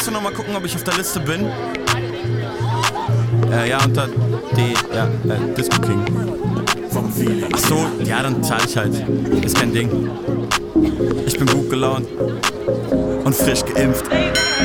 Kannst du noch mal gucken, ob ich auf der Liste bin? Ja, unter Disco King. Ach so, ja, dann zahl ich halt. Ist kein Ding. Ich bin gut gelaunt und frisch geimpft.